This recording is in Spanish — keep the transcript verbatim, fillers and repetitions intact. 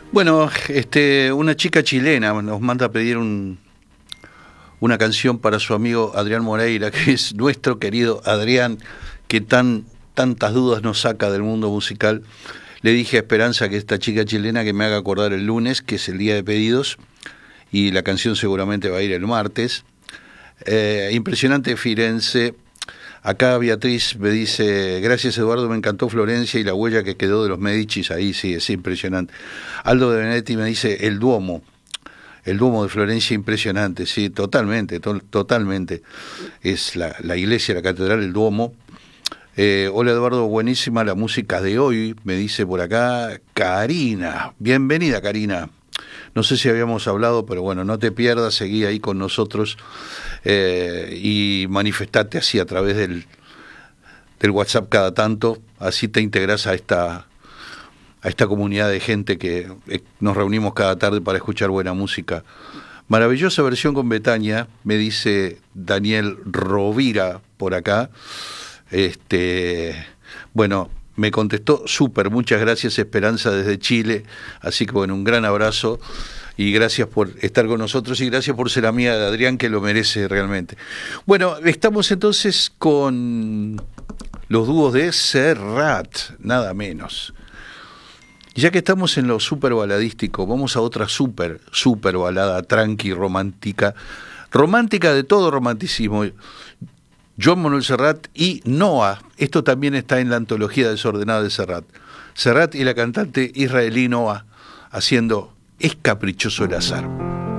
Bueno, este, una chica chilena nos manda a pedir un, una canción para su amigo Adrián Moreira, que es nuestro querido Adrián, que tan tantas dudas nos saca del mundo musical. Le dije a Esperanza, que esta chica chilena, que me haga acordar el lunes, que es el día de pedidos, y la canción seguramente va a ir el martes. Eh, impresionante Firenze. Acá Beatriz me dice: gracias Eduardo, me encantó Florencia y la huella que quedó de los Medicis. Ahí sí, es impresionante. Aldo de Benetti me dice: el Duomo, el Duomo de Florencia, impresionante. Sí, totalmente, to totalmente. Es la, la iglesia, la catedral, el Duomo. Eh, hola Eduardo, buenísima la música de hoy, me dice por acá Karina. Bienvenida, Karina. No sé si habíamos hablado, pero bueno, no te pierdas, seguí ahí con nosotros eh, y manifestate así a través del, del WhatsApp cada tanto, así te integras a esta, a esta comunidad de gente que eh, nos reunimos cada tarde para escuchar buena música. Maravillosa versión con Betania, me dice Daniel Rovira por acá. Este, bueno, me contestó súper, muchas gracias Esperanza desde Chile, así que bueno, un gran abrazo y gracias por estar con nosotros y gracias por ser amiga de Adrián, que lo merece realmente. Bueno, estamos entonces con los dúos de Serrat, nada menos. Ya que estamos en lo súper baladístico, vamos a otra súper, súper balada, tranqui, romántica, romántica de todo romanticismo. Joan Manuel Serrat y Noa, esto también está en la antología desordenada de Serrat. Serrat y la cantante israelí Noa haciendo Es caprichoso el azar.